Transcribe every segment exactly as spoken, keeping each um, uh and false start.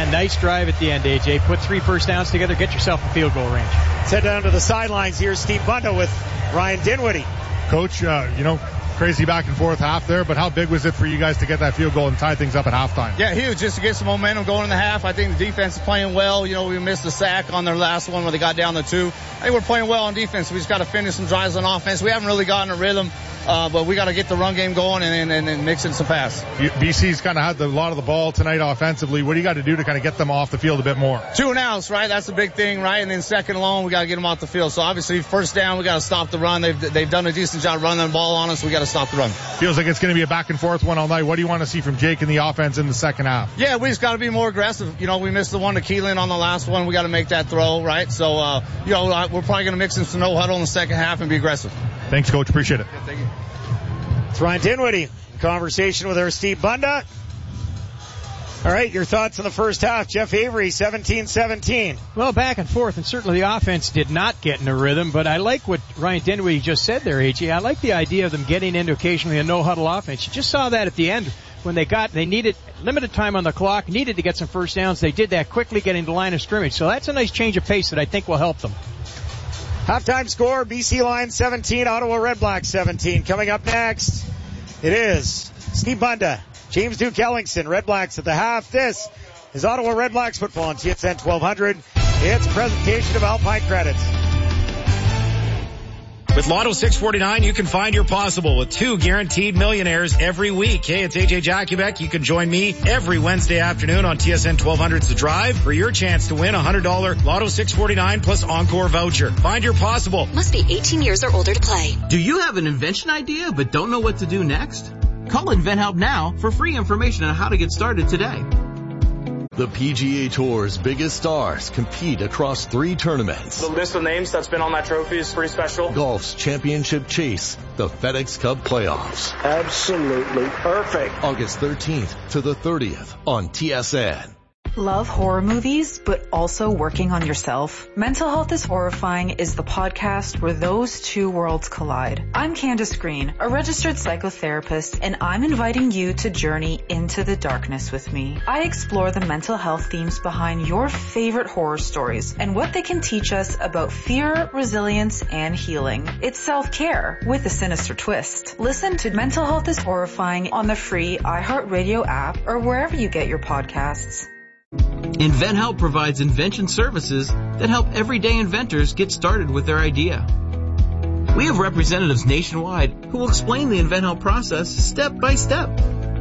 a nice drive at the end, A J. Put three first downs together, get yourself a field goal range. Let's head down to the sidelines here. Steve Bunda with Ryan Dinwiddie. Coach, uh, you know, crazy back and forth half there, but how big was it for you guys to get that field goal and tie things up at halftime? Yeah, huge, just to get some momentum going in the half. I think the defense is playing well. You know, we missed a sack on their last one where they got down to two. I think we're playing well on defense. We just got to finish some drives on offense. We haven't really gotten a rhythm, uh, but we got to get the run game going and, and, and mix in some pass. B C's kind of had the, a lot of the ball tonight offensively. What do you got to do to kind of get them off the field a bit more? Two and outs, right? That's a big thing, right? And then second and long, we got to get them off the field. So obviously, first down, we got to stop the run. They've they've done a decent job running the ball on us. We got to stop the run. Feels like it's going to be a back and forth one all night. What do you want to see from Jake in the offense in the second half? Yeah, we just got to be more aggressive. You know, we missed the one to Keelan on the last one. We got to make that throw, right? So, uh, you know, we're probably going to mix in some no huddle in the second half and be aggressive. Thanks, Coach. Appreciate it. Yeah, thank you. It's Ryan Dinwiddie in conversation with our Steve Bunda. All right, your thoughts on the first half. Jeff Avery, seventeen seventeen. Well, back and forth, and certainly the offense did not get in a rhythm, but I like what Ryan Dinwiddie just said there, A J. I like the idea of them getting into occasionally a no-huddle offense. You just saw that at the end when they got, they needed limited time on the clock, needed to get some first downs. They did that quickly getting the line of scrimmage. So that's a nice change of pace that I think will help them. Halftime score, B C Lions seventeen, Ottawa Redblacks seventeen. Coming up next, it is Steve Bunda, James Duke Ellingson, Redblacks at the half. This is Ottawa Redblacks football on T S N twelve hundred. It's a presentation of Alpine Credits. With Lotto six forty-nine, you can find your possible with two guaranteed millionaires every week. Hey, it's A J Jakubek. You can join me every Wednesday afternoon on T S N twelve hundred's The Drive for your chance to win a one hundred dollars Lotto six forty-nine plus Encore voucher. Find your possible. Must be eighteen years or older to play. Do you have an invention idea but don't know what to do next? Call InventHelp now for free information on how to get started today. The P G A Tour's biggest stars compete across three tournaments. The list of names that's been on that trophy is pretty special. Golf's championship chase, the FedEx Cup playoffs. Absolutely perfect. August thirteenth to the thirtieth on T S N. Love horror movies, but also working on yourself? Mental Health is Horrifying is the podcast where those two worlds collide. I'm Candace Green, a registered psychotherapist, and I'm inviting you to journey into the darkness with me. I explore the mental health themes behind your favorite horror stories and what they can teach us about fear, resilience, and healing. It's self-care with a sinister twist. Listen to Mental Health is Horrifying on the free iHeartRadio app or wherever you get your podcasts. InventHelp provides invention services that help everyday inventors get started with their idea. We have representatives nationwide who will explain the InventHelp process step by step.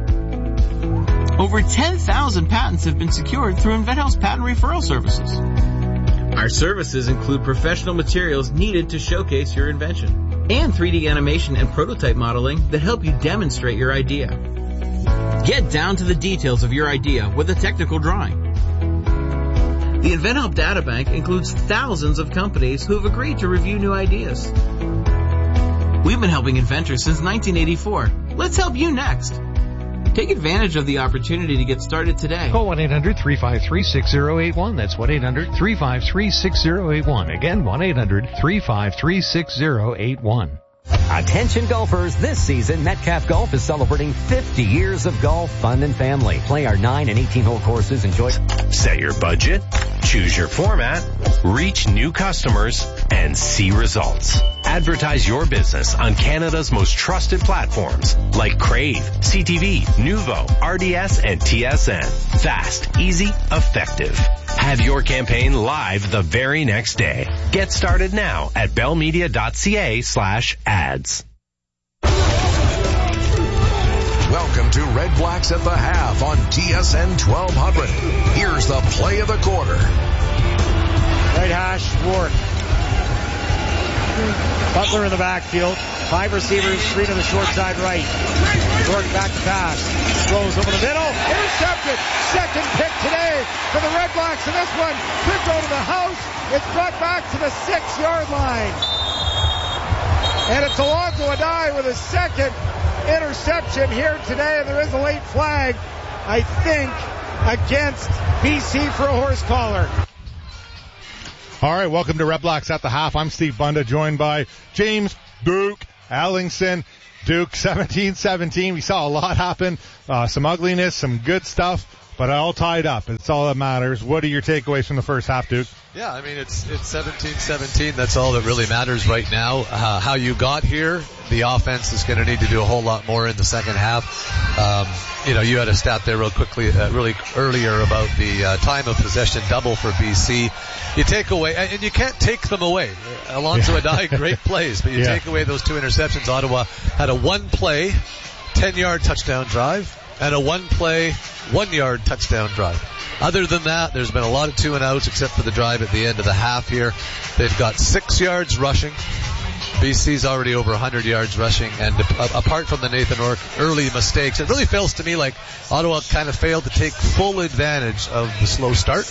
Over ten thousand patents have been secured through InventHelp's patent referral services. Our services include professional materials needed to showcase your invention and three D animation and prototype modeling that help you demonstrate your idea. Get down to the details of your idea with a technical drawing. The InventHelp Databank includes thousands of companies who have agreed to review new ideas. We've been helping inventors since nineteen eighty-four. Let's help you next. Take advantage of the opportunity to get started today. Call one eight hundred three five three six zero eight one. That's one eight hundred three five three six zero eight one. Again, one eight hundred three five three six zero eight one. Attention golfers, this season Metcalf Golf is celebrating fifty years of golf, fun, and family. Play our nine and eighteen hole courses, enjoy. Set your budget, choose your format, reach new customers, and see results. Advertise your business on Canada's most trusted platforms like Crave, C T V, Nuvo, R D S, and T S N. Fast, easy, effective. Have your campaign live the very next day. Get started now at bellmedia.ca slash ads. Welcome to Red Blacks at the Half on T S N twelve hundred. Here's the play of the quarter. Right hash, Ward. Butler in the backfield. Five receivers, three to the short side right. York back to pass. Throws over the middle. Intercepted. Second pick today for the Red Blacks. And this one could go to the house. It's brought back to the six-yard line. And it's Alonzo Adai with a second interception here today. And there is a late flag, I think, against B C for a horse collar. All right, welcome to Red Blacks at the Half. I'm Steve Bunda, joined by James Duke Ellingson. Duke, seventeen seventeen. We saw a lot happen, uh, some ugliness, some good stuff. but all tied up. It's all that matters. What are your takeaways from the first half, Duke? Yeah, I mean, it's it's seventeen seventeen. That's all that really matters right now. Uh, how you got here, the offense is going to need to do a whole lot more in the second half. Um, you know, you had a stat there real quickly, uh, really earlier about the uh, time of possession double for B C. You take away, and you can't take them away. Alonso yeah. Adai, great plays, but you yeah. take away those two interceptions. Ottawa had a one-play, ten-yard touchdown drive, and a one-play, one-yard touchdown drive. Other than that, there's been a lot of two and outs except for the drive at the end of the half here. They've got six yards rushing. B C's already over one hundred yards rushing, and uh, apart from the Nathan Rourke early mistakes, it really feels to me like Ottawa kind of failed to take full advantage of the slow start.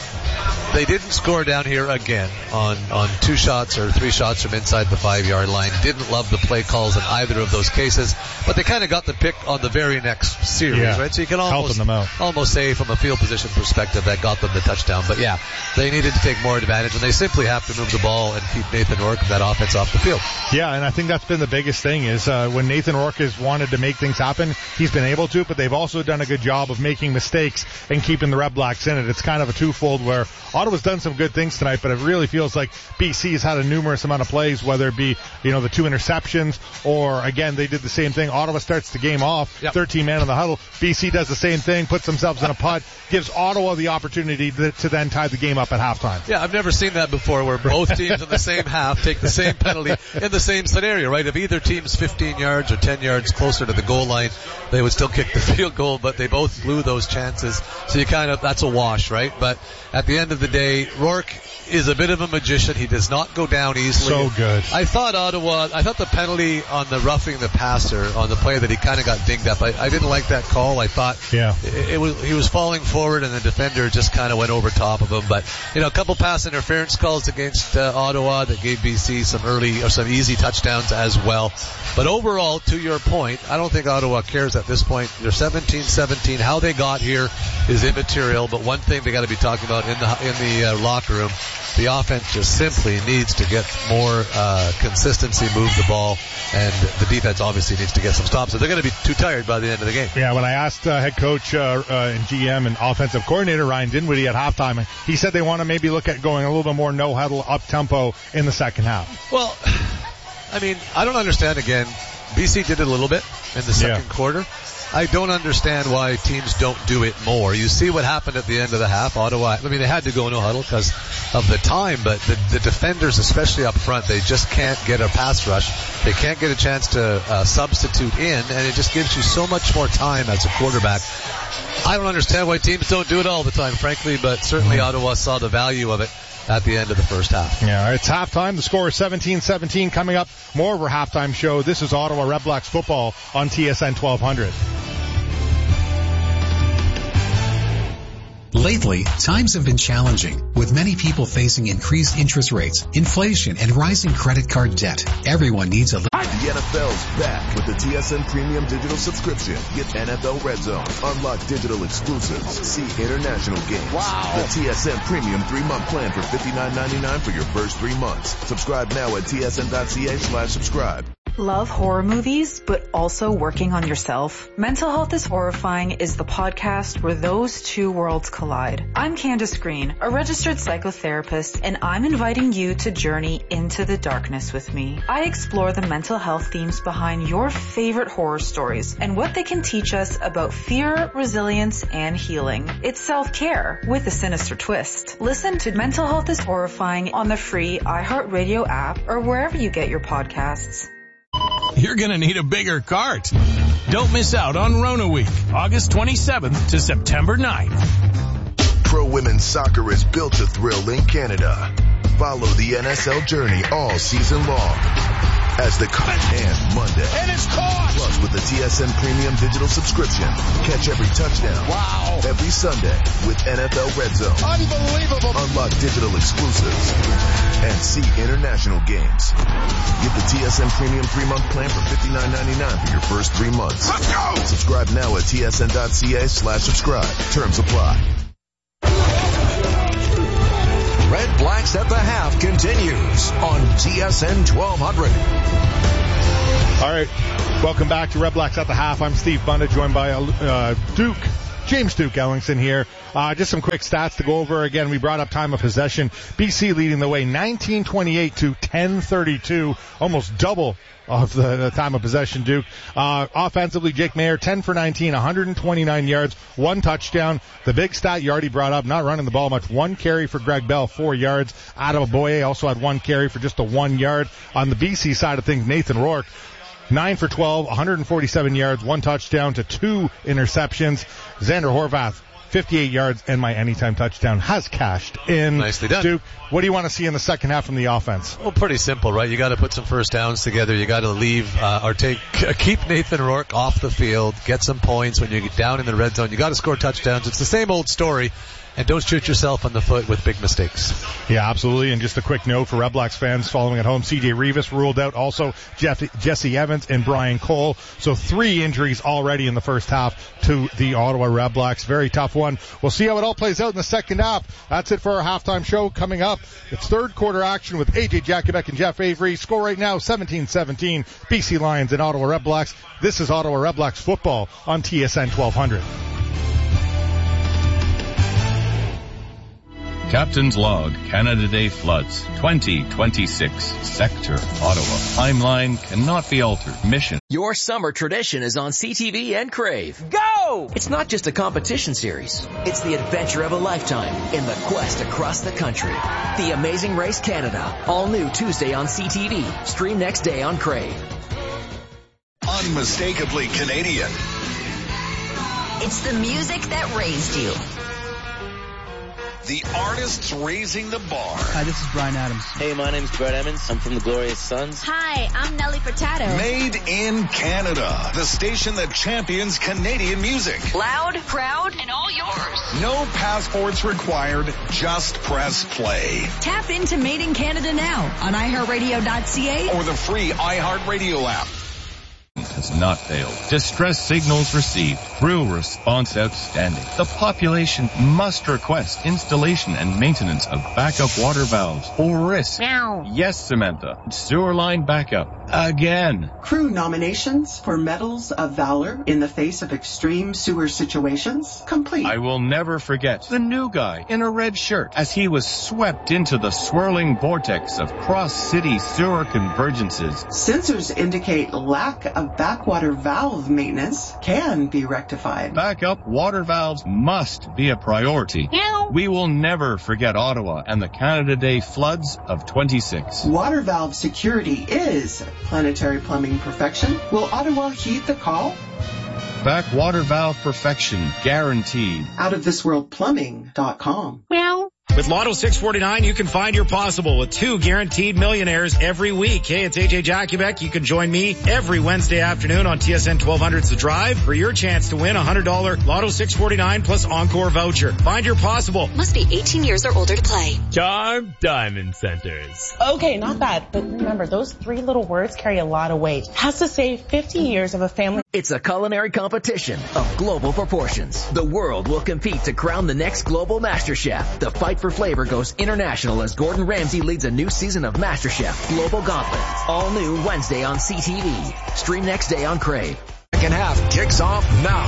They didn't score down here again on, on two shots or three shots from inside the five-yard line. Didn't love the play calls in either of those cases, but they kind of got the pick on the very next series, yeah. right? So you can almost, them out. almost say from a field position perspective that got them the touchdown. But yeah, they needed to take more advantage, and they simply have to move the ball and keep Nathan Rourke and that offense off the field. Yeah, and I think that's been the biggest thing is uh, when Nathan Rourke has wanted to make things happen, he's been able to, but they've also done a good job of making mistakes and keeping the Red Blacks in it. It's kind of a twofold where Ottawa's done some good things tonight, but it really feels like B C's had a numerous amount of plays, whether it be, you know, the two interceptions or, again, they did the same thing. Ottawa starts the game off, yep. thirteen man in the huddle. B C does the same thing, puts themselves in a putt, gives Ottawa the opportunity to, to then tie the game up at halftime. Yeah, I've never seen that before where both teams in the same half take the same penalty in the same scenario, right? If either team's fifteen yards or ten yards closer to the goal line, they would still kick the field goal, but they both blew those chances. So you kind of, that's a wash, right? But at the end of the day, Rourke is a bit of a magician. He does not go down easily. So good. I thought Ottawa, I thought the penalty on the roughing the passer on the play that he kind of got dinged up, I, I didn't like that call. I thought yeah. it, it was, he was falling forward and the defender just kind of went over top of him. But, you know, a couple pass interference calls against uh, Ottawa that gave B C some early or some easy touchdowns as well. But overall, to your point, I don't think Ottawa cares at this point. They're seventeen seventeen. How they got here is immaterial, but one thing they got to be talking about in the in the uh, locker room, the offense just simply needs to get more uh, consistency, move the ball, and the defense obviously needs to get some stops. So they're going to be too tired by the end of the game. Yeah, when I asked uh, head coach uh, uh, and G M and offensive coordinator Ryan Dinwiddie at halftime, he said they want to maybe look at going a little bit more no-huddle, up-tempo in the second half. Well, I mean, I don't understand, again, B C did it a little bit in the second yeah. quarter. I don't understand why teams don't do it more. You see what happened at the end of the half. Ottawa, I mean, they had to go no huddle because of the time, but the, the defenders, especially up front, they just can't get a pass rush. They can't get a chance to uh, substitute in, and it just gives you so much more time as a quarterback. I don't understand why teams don't do it all the time, frankly, but certainly mm-hmm. Ottawa saw the value of it at the end of the first half. Yeah, it's halftime. The score is seventeen seventeen. Coming up, more of our halftime show. This is Ottawa Red Blacks football on T S N twelve hundred. Lately, times have been challenging, with many people facing increased interest rates, inflation, and rising credit card debt. Everyone needs a... The N F L's back with the T S N Premium Digital Subscription. Get N F L Red Zone, unlock digital exclusives, see international games. Wow! The T S N Premium three-month plan for fifty-nine ninety-nine for your first three months. Subscribe now at tsn.ca slash subscribe. Love horror movies, but also working on yourself? Mental Health is Horrifying is the podcast where those two worlds collide. I'm Candace Green, a registered psychotherapist, and I'm inviting you to journey into the darkness with me. I explore the mental health themes behind your favorite horror stories and what they can teach us about fear, resilience, and healing. It's self-care with a sinister twist. Listen to Mental Health is Horrifying on the free iHeartRadio app or wherever you get your podcasts. You're going to need a bigger cart. Don't miss out on Rona Week, August twenty-seventh to September ninth. Pro Women's Soccer is built to thrill in Canada. Follow the N S L journey all season long. As the and Monday. And it's caught! Plus with the T S N Premium Digital Subscription. Catch every touchdown. Wow! Every Sunday with N F L Red Zone. Unbelievable! Unlock digital exclusives. And see international games. Get the T S N Premium three-month plan for fifty-nine ninety-nine for your first three months. Let's go! Subscribe now at tsn.ca slash subscribe. Terms apply. Red Blacks at the Half continues on T S N twelve hundred. All right, welcome back to Red Blacks at the Half. I'm Steve Bunda, joined by uh, Duke James Duke Ellingson here. Uh, just some quick stats to go over. Again, we brought up time of possession. B C leading the way nineteen twenty-eight to ten thirty-two, almost double of the, the time of possession, Duke. Uh, offensively, Jake Mayer, ten for nineteen, one hundred twenty-nine yards, one touchdown. The big stat you already brought up, not running the ball much, one carry for Greg Bell, four yards. Adam Boye also had one carry for just a one yard. On the B C side of things, Nathan Rourke, nine for twelve, one hundred forty-seven yards, one touchdown to two interceptions. Xander Horvath, fifty-eight yards, and my anytime touchdown has cashed in. Nicely done. Duke, what do you want to see in the second half from the offense? Well, pretty simple, right? You got to put some first downs together. You got to leave uh, or take keep Nathan Rourke off the field, get some points when you get down in the red zone. You got to score touchdowns. It's the same old story. And don't shoot yourself on the foot with big mistakes. Yeah, absolutely. And just a quick note for Red Blacks fans following at home, C J Rivas ruled out, also Jeff, Jesse Evans and Brian Cole. So three injuries already in the first half to the Ottawa Red Blacks. Very tough one. We'll see how it all plays out in the second half. That's it for our halftime show. Coming up, it's third quarter action with A J Jakubek and Jeff Avery. Score right now, seventeen seventeen, B C Lions and Ottawa Red Blacks. This is Ottawa Red Blacks football on T S N twelve hundred. Captain's Log, Canada Day Floods, twenty twenty-six, Sector, Ottawa. Timeline cannot be altered. Mission. Your summer tradition is on C T V and Crave. Go! It's not just a competition series. It's the adventure of a lifetime in the quest across the country. The Amazing Race Canada. All new Tuesday on C T V. Stream next day on Crave. Unmistakably Canadian. It's the music that raised you. The artists raising the bar. Hi, this is Brian Adams. Hey, my name's Brett Emmons. I'm from the Glorious Sons. Hi, I'm Nelly Furtado. Made in Canada. The station that champions Canadian music. Loud, proud, and all yours. No passports required. Just press play. Tap into Made in Canada now on i heart radio dot c a or the free iHeartRadio app. Has not failed. Distress signals received. Crew response outstanding. The population must request installation and maintenance of backup water valves or risk. Meow. Yes, Samantha. Sewer line backup. Again. Crew nominations for Medals of Valor in the face of extreme sewer situations complete. I will never forget the new guy in a red shirt as he was swept into the swirling vortex of cross-city sewer convergences. Sensors indicate lack of backwater valve maintenance can be rectified. Backup water valves must be a priority. Meow. We will never forget Ottawa and the Canada Day floods of twenty-six. Water valve security is planetary plumbing perfection. Will Ottawa heed the call? Back water valve perfection guaranteed. out of this world plumbing dot com. Meow. With Lotto six forty-nine, you can find your possible with two guaranteed millionaires every week. Hey, it's A J Jakubek. You can join me every Wednesday afternoon on T S N twelve hundred's The Drive for your chance to win a one hundred dollars Lotto six forty-nine plus Encore voucher. Find your possible. Must be eighteen years or older to play. Charm Diamond Centers. Okay, not bad, but remember, those three little words carry a lot of weight. Has to say fifty years of a family. It's a culinary competition of global proportions. The world will compete to crown the next global master chef. The fight for flavor goes international as Gordon Ramsay leads a new season of MasterChef Global Gauntlet. All new Wednesday on C T V. Stream next day on Crave. Second half kicks off now.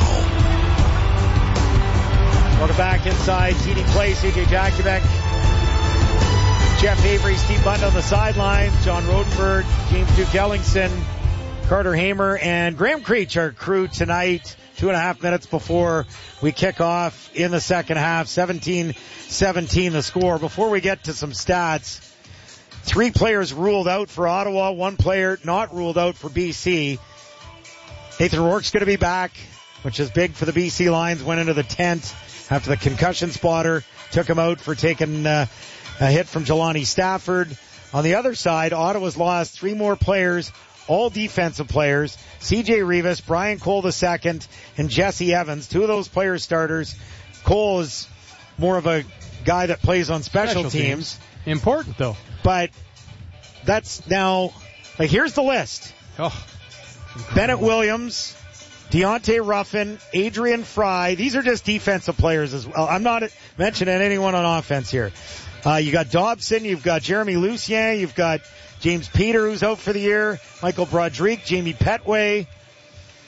Welcome back inside T D Place. A J Jakubek, Jeff Avery, Steve Bund on the sidelines, John Rodenberg, James Duke Ellingson, Carter Hamer, and Graham Creech, our crew tonight. Two and a half minutes before we kick off in the second half. seventeen seventeen the score. Before we get to some stats, three players ruled out for Ottawa, one player not ruled out for B C. Nathan Rourke's going to be back, which is big for the B C Lions. Went into the tent after the concussion spotter took him out for taking uh, a hit from Jelani Stafford. On the other side, Ottawa's lost three more players, all defensive players. C J Rivas, Brian Cole the second, and Jesse Evans. Two of those players starters. Cole is more of a guy that plays on special, special teams. teams. Important though. But that's now, like, here's the list. Oh, Bennett Williams, Deontay Ruffin, Adrian Fry. These are just defensive players as well. I'm not mentioning anyone on offense here. Uh, you got Dobson, you've got Jeremy Lucien, you've got James Peter, who's out for the year, Michael Broderick, Jamie Petway,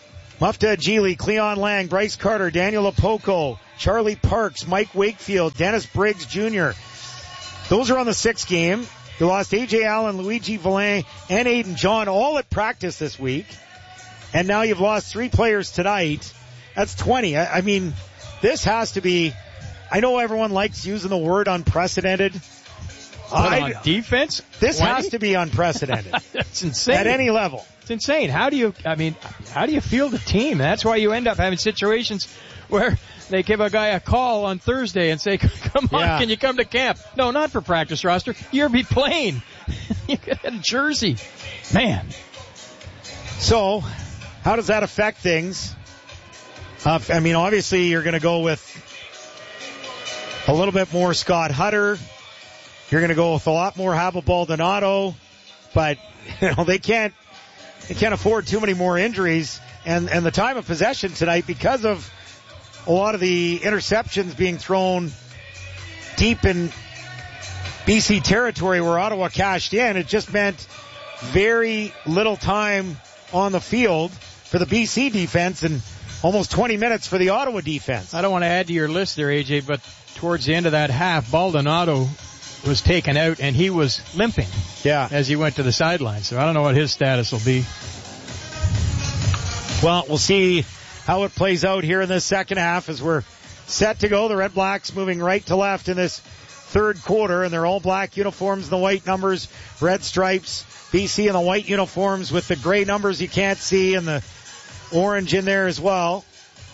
Mufta Ajili, Cleon Lang, Bryce Carter, Daniel Apoco, Charlie Parks, Mike Wakefield, Dennis Briggs Junior Those are on the sixth game. You lost A J Allen, Luigi Villain, and Aiden John all at practice this week. And now you've lost three players tonight. That's twenty. I, I mean, this has to be, I know everyone likes using the word unprecedented. But on defense? This twenty? Has to be unprecedented. That's insane. At any level. It's insane. How do you, I mean, how do you feel the team? That's why you end up having situations where they give a guy a call on Thursday and say, come on, yeah. Can you come to camp? No, not for practice roster. You'll be playing. You get a jersey. Man. So, how does that affect things? Uh, I mean, obviously you're going to go with a little bit more Scott Hutter. You're going to go with a lot more Habba Baldonado, but you know they can't they can't afford too many more injuries. And and the time of possession tonight, because of a lot of the interceptions being thrown deep in B C territory where Ottawa cashed in, it just meant very little time on the field for the B C defense and almost twenty minutes for the Ottawa defense. I don't want to add to your list there, A J, but towards the end of that half, Baldonado was taken out and he was limping. Yeah. As he went to the sideline. So I don't know what his status will be. Well, we'll see how it plays out here in this second half as we're set to go. The Red Blacks moving right to left in this third quarter, and they're all black uniforms and the white numbers, red stripes. B C in the white uniforms with the gray numbers you can't see and the orange in there as well.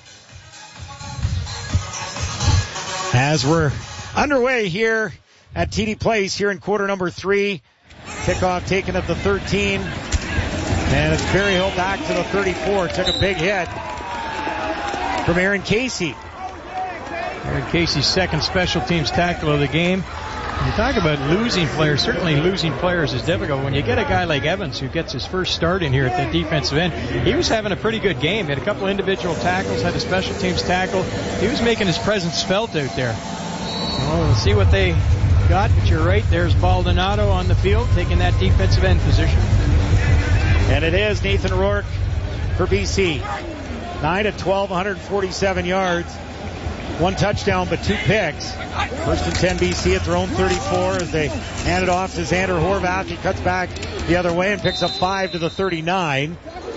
As we're underway here at T D Place here in quarter number three. Kickoff taken at the thirteen. And it's Berryhill back to the thirty-four. Took a big hit from Aaron Casey. Aaron Casey's second special teams tackle of the game. You talk about losing players. Certainly losing players is difficult. When you get a guy like Evans who gets his first start in here at the defensive end, he was having a pretty good game. He had a couple individual tackles, had a special teams tackle. He was making his presence felt out there. Well, we'll see what they got, but you're right. There's Baldonado on the field taking that defensive end position. And it is Nathan Rourke for B C. nine of twelve, one hundred forty-seven yards. One touchdown, but two picks. First and ten B C at their own thirty-four as they hand it off to Xander Horvath. He cuts back the other way and picks up five to the thirty-nine.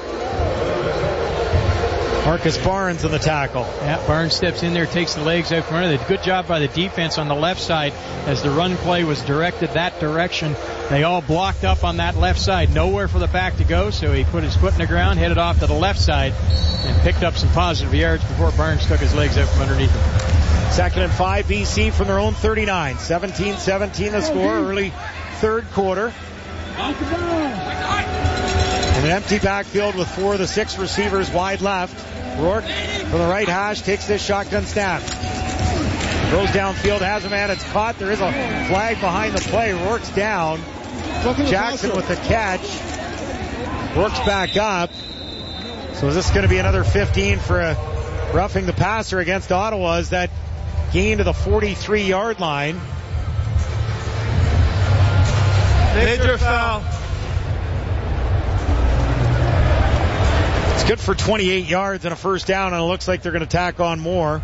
Marcus Barnes on the tackle. Yeah, Barnes steps in there, takes the legs out from under. Good job by the defense on the left side as the run play was directed that direction. They all blocked up on that left side. Nowhere for the back to go, so he put his foot in the ground, headed off to the left side, and picked up some positive yards before Barnes took his legs out from underneath him. Second and five, B C from their own thirty-nine. seventeen seventeen the score, early third quarter. In an empty backfield with four of the six receivers wide left. Rourke from the right hash takes this shotgun snap. Goes downfield, has a man, it's caught. There is a flag behind the play. Rourke's down. Jackson with the catch. Rourke's back up. So is this going to be another fifteen for a roughing the passer against Ottawa as that gain to the forty-three yard line? Major foul. It's good for twenty-eight yards and a first down, and it looks like they're going to tack on more.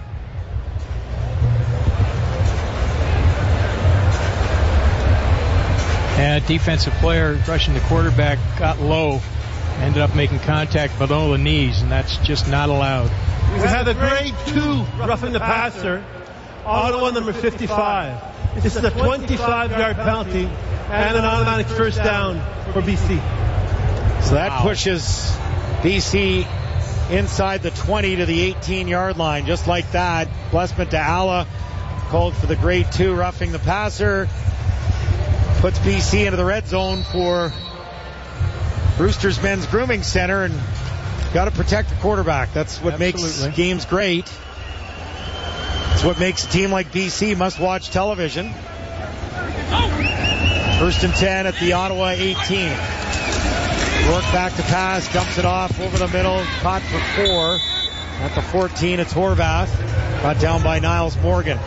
And a defensive player rushing the quarterback got low, ended up making contact below the knees, and that's just not allowed. We have a grade two roughing the passer, Ottawa number fifty-five. This is a twenty-five yard penalty and an automatic first down for B C. So that wow. pushes B C inside the twenty to the eighteen yard line, just like that. Blessment to Alla, called for the grade two roughing the passer. Puts B C into the red zone for Roosters Men's Grooming Center, and got to protect the quarterback. That's what Absolutely. makes games great. It's what makes a team like B C must watch television. First and ten at the Ottawa eighteen. Rourke back to pass, dumps it off over the middle, caught for four. At the fourteen, it's Horvath. Got down by Niles Morgan.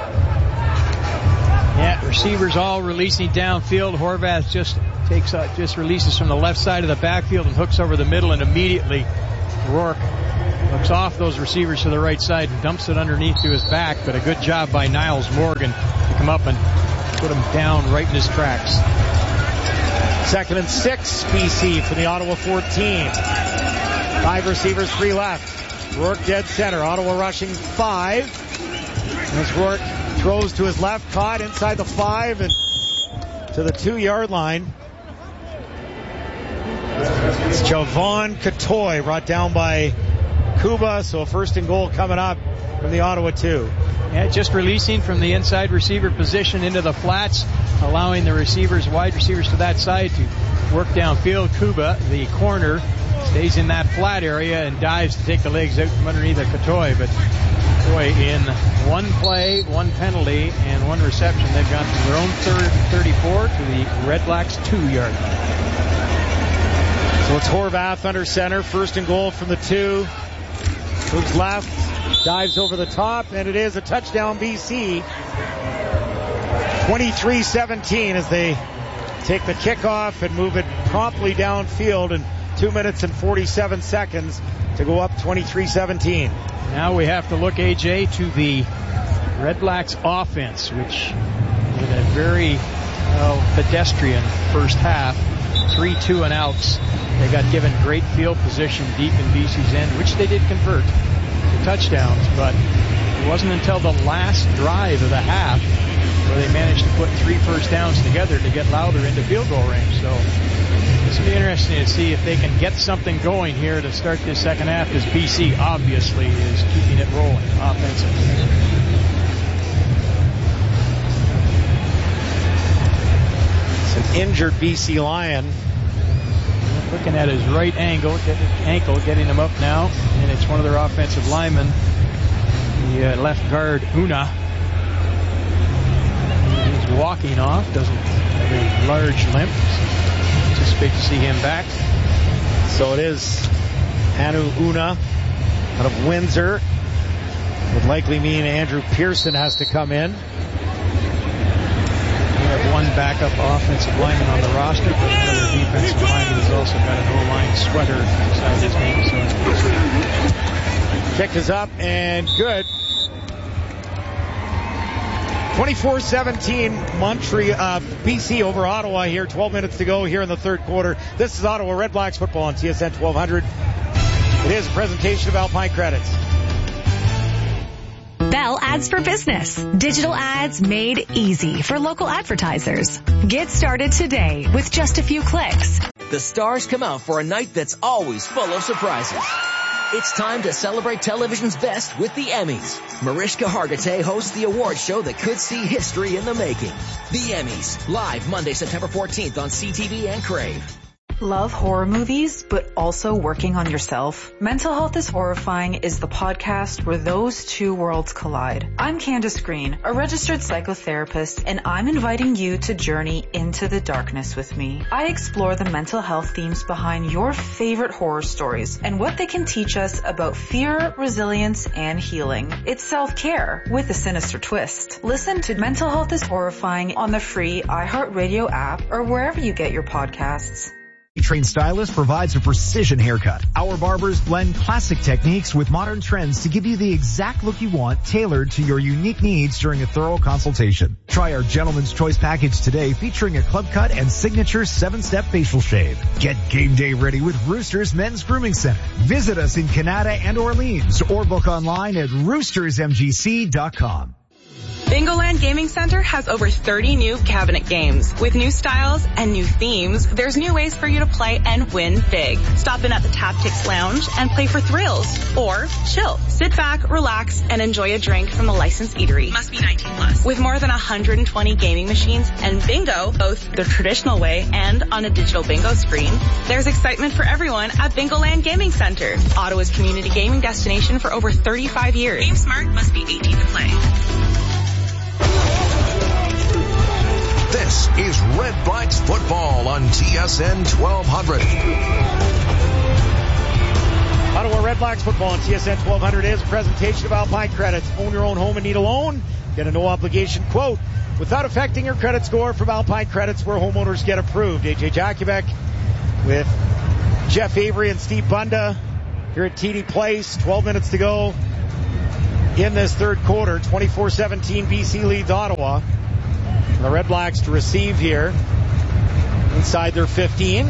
Yeah, receivers all releasing downfield. Horvath just takes uh, just releases from the left side of the backfield and hooks over the middle, and immediately Rourke looks off those receivers to the right side and dumps it underneath to his back, but a good job by Niles Morgan to come up and put him down right in his tracks. Second and six, B C from the Ottawa fourteen. Five receivers, three left. Rourke dead center. Ottawa rushing five. As Rourke throws to his left, caught inside the five and to the two-yard line. It's Javon Katoy brought down by Kuba, so first and goal coming up from the Ottawa two. Yeah, just releasing from the inside receiver position into the flats, allowing the receivers, wide receivers to that side to work downfield. Kuba, the corner, stays in that flat area and dives to take the legs out from underneath of Katoy. But boy, in one play, one penalty, and one reception, they've gone from their own third thirty-four to the Red Blacks two-yard line. So it's Horvath under center, first and goal from the two. Moves left, dives over the top, and it is a touchdown B C. twenty-three seventeen as they take the kickoff and move it promptly downfield in two minutes and forty-seven seconds to go up twenty-three seventeen. Now we have to look, A J, to the Red Blacks offense, which with a very well, pedestrian first half, three two and outs. They got given great field position deep in B C's end, which they did convert to touchdowns, but it wasn't until the last drive of the half where they managed to put three first downs together to get Lowther into field goal range. So this will be interesting to see if they can get something going here to start this second half, as B C obviously is keeping it rolling offensively. It's an injured B C Lion. Looking at his right ankle, get, ankle, getting him up now, and it's one of their offensive linemen, the uh, left guard Una. He's walking off, doesn't have a large limp. Anticipate to see him back. So it is Anu Una out of Windsor. Would likely mean Andrew Pearson has to come in. We have one backup offensive lineman on the roster, but another defensive lineman has also got an O-line sweater beside his name. So kick is up and good. twenty-four seventeen Montreal, uh, B C over Ottawa here. twelve minutes to go here in the third quarter. This is Ottawa Red Blacks football on T S N twelve hundred. It is a presentation of Alpine Credits. Bell Ads for Business. Digital ads made easy for local advertisers. Get started today with just a few clicks. The stars come out for a night that's always full of surprises. It's time to celebrate television's best with the Emmys. Mariska Hargitay hosts the award show that could see history in the making. The Emmys, live Monday, September fourteenth on C T V and Crave. Love horror movies, but also working on yourself? Mental Health is Horrifying is the podcast where those two worlds collide. I'm Candace Green, a registered psychotherapist, and I'm inviting you to journey into the darkness with me. I explore the mental health themes behind your favorite horror stories and what they can teach us about fear, resilience, and healing. It's self-care with a sinister twist. Listen to Mental Health is Horrifying on the free iHeartRadio app or wherever you get your podcasts. Trained Stylist provides a precision haircut. Our barbers blend classic techniques with modern trends to give you the exact look you want, tailored to your unique needs during a thorough consultation. Try our Gentleman's Choice package today, featuring a club cut and signature seven-step facial shave. Get game day ready with Roosters Men's Grooming Center. Visit us in Canada and Orleans or book online at roosters m g c dot com. Bingoland Gaming Center has over thirty new cabinet games. With new styles and new themes, there's new ways for you to play and win big. Stop in at the Tactics Lounge and play for thrills. Or chill. Sit back, relax, and enjoy a drink from the licensed eatery. Must be nineteen plus. With more than one hundred twenty gaming machines and bingo, both the traditional way and on a digital bingo screen, there's excitement for everyone at Bingoland Gaming Center, Ottawa's community gaming destination for over thirty-five years. Game smart, must be eighteen to play. This is Red Blacks football on T S N twelve hundred. Ottawa Red Blacks football on T S N twelve hundred is a presentation of Alpine Credits. Own your own home and need a loan? Get a no-obligation quote without affecting your credit score from Alpine Credits, where homeowners get approved. A J Jakubek with Jeff Avery and Steve Bunda here at T D Place. twelve minutes to go in this third quarter. twenty-four seventeen B C leads Ottawa. And the Red Blacks to receive here inside their fifteen.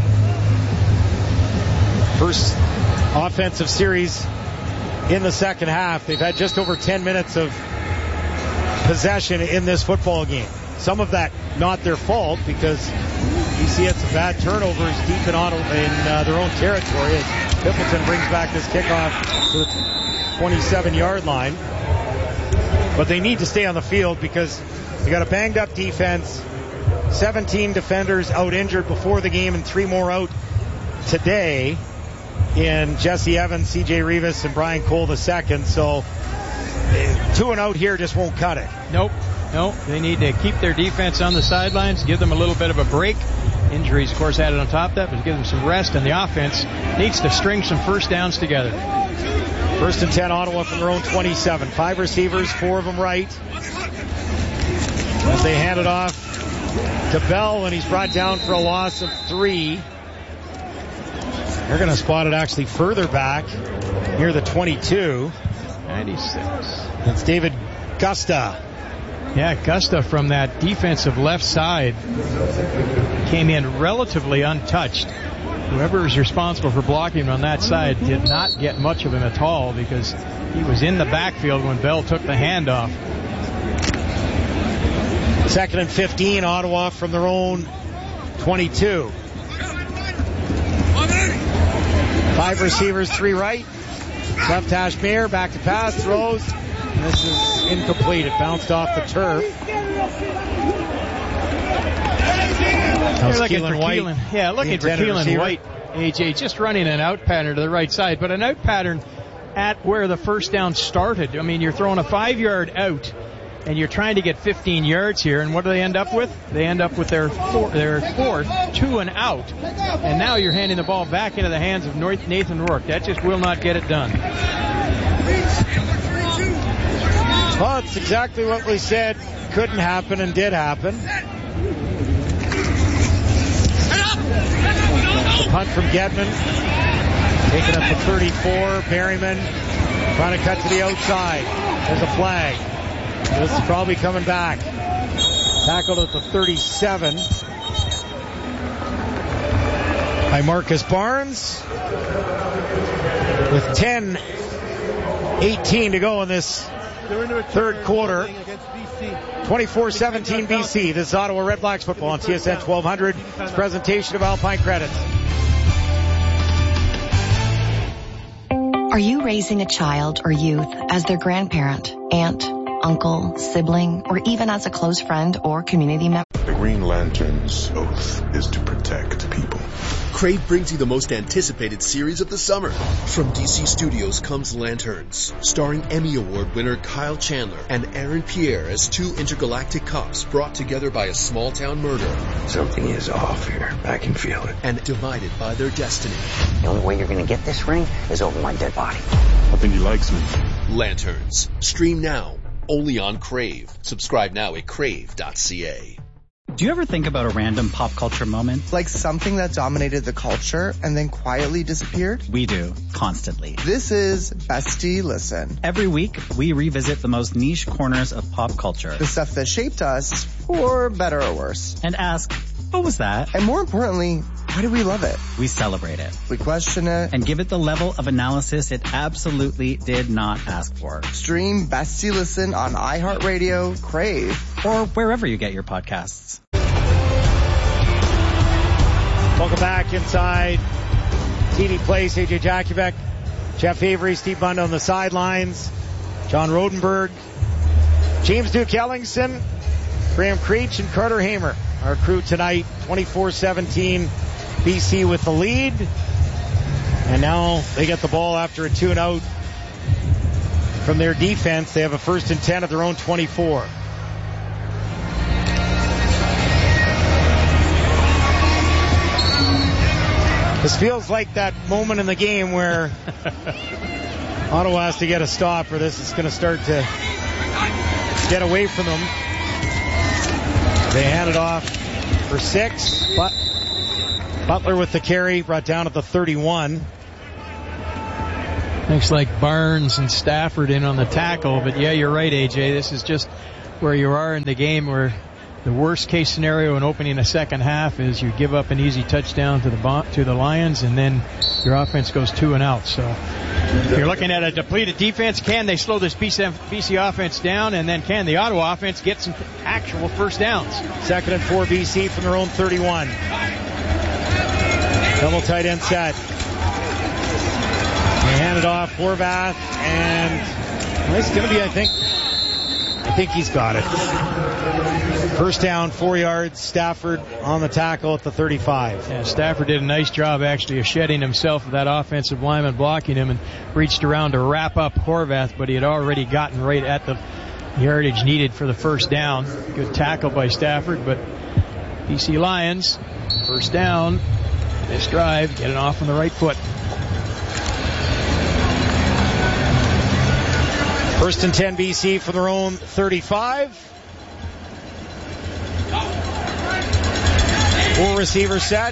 First offensive series in the second half. They've had just over ten minutes of possession in this football game. Some of that not their fault because B C had some bad turnovers deep in, auto, in uh, their own territory as Pippleton brings back this kickoff to the twenty-seven-yard line. But they need to stay on the field because they got a banged-up defense, seventeen defenders out injured before the game, and three more out today in Jesse Evans, C J Rivas, and Brian Cole the second. So two and out here just won't cut it. Nope. Nope. They need to keep their defense on the sidelines, give them a little bit of a break. Injuries, of course, added on top of that, but give them some rest, and the offense needs to string some first downs together. First and ten, Ottawa from their own twenty-seven. Five receivers, four of them right. As they hand it off to Bell, and he's brought down for a loss of three. They're going to spot it actually further back near the twenty-two. ninety-six. It's David Gusta. Yeah, Gusta from that defensive left side came in relatively untouched. Whoever was responsible for blocking him on that side did not get much of him at all because he was in the backfield when Bell took the handoff. Second and fifteen, Ottawa from their own twenty-two. Five receivers, three right. Left hash Mayer, back to pass, throws. And this is incomplete. It bounced off the turf. They're looking for Keelan. Yeah, looking for Keelan White, A J, just running an out pattern to the right side, but an out pattern at where the first down started. I mean, you're throwing a five-yard out, and you're trying to get fifteen yards here, and what do they end up with? They end up with their four, their fourth, two and out, and now you're handing the ball back into the hands of Nathan Rourke. That just will not get it done. Well, it's exactly what we said couldn't happen and did happen. The punt from Gedman, taken up to thirty-four. Berryman trying to cut to the outside. There's a flag. This is probably coming back. Tackled at the thirty-seven by Marcus Barnes. With ten eighteen to go in this third quarter. twenty-four seventeen B C. This is Ottawa Red Blacks football on T S N twelve hundred. It's a presentation of Alpine Credits. Are you raising a child or youth as their grandparent, aunt, uncle, sibling, or even as a close friend or community member? The Green Lantern's oath is to protect people. Crave brings you the most anticipated series of the summer. From D C Studios comes Lanterns, starring Emmy Award winner Kyle Chandler and Aaron Pierre as two intergalactic cops brought together by a small-town murder. Something is off here. I can feel it. And divided by their destiny. The only way you're going to get this ring is over my dead body. I think he likes me. Lanterns. Stream now. Only on Crave. Subscribe now at crave dot c a. Do you ever think about a random pop culture moment? Like something that dominated the culture and then quietly disappeared? We do, constantly. This is Bestie Listen. Every week, we revisit the most niche corners of pop culture. The stuff that shaped us, for better or worse. And ask, what was that? And more importantly, why do we love it? We celebrate it. We question it. And give it the level of analysis it absolutely did not ask for. Stream Bestie Listen on iHeartRadio, Crave, or wherever you get your podcasts. Welcome back inside T D Place. A J Jakubek, Jeff Avery, Steve Bunda on the sidelines, John Rodenberg, James Duke Ellingson, Graham Creech, and Carter Hamer. Our crew tonight, twenty-four seventeen, B C with the lead. And now they get the ball after a two and out from their defense. They have a first and ten of their own twenty-four. This feels like that moment in the game where Ottawa has to get a stop, or this is going to start to get away from them. They hand it off for six. But Butler with the carry, brought down at the thirty-one. Looks like Barnes and Stafford in on the tackle, but yeah, you're right, A J. This is just where you are in the game, where the worst case scenario in opening a second half is you give up an easy touchdown to the bon- to the Lions, and then your offense goes two and out. So you're looking at a depleted defense. Can they slow this B C, B C offense down, and then can the Ottawa offense get some actual first downs? Second and four B C from their own thirty-one. Double tight end set. They hand it off, Horvath, and well, it's going to be, I think, I think he's got it. First down, four yards. Stafford on the tackle at the thirty-five. Yeah, Stafford did a nice job actually of shedding himself of that offensive lineman blocking him and reached around to wrap up Horvath, but he had already gotten right at the yardage needed for the first down. Good tackle by Stafford, but B C Lions, first down. This drive, get it off on the right foot. First and ten B C from their own thirty-five. Four receiver set.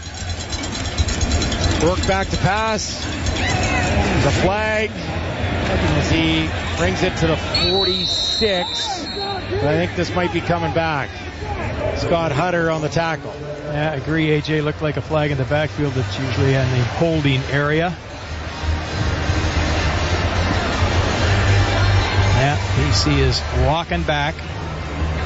Work back to pass. There's a flag as he brings it to the forty-six. But I think this might be coming back. Scott Hutter on the tackle. Yeah, I agree, A J. Looked like a flag in the backfield. That's usually in the holding area. Yeah, B C is walking back.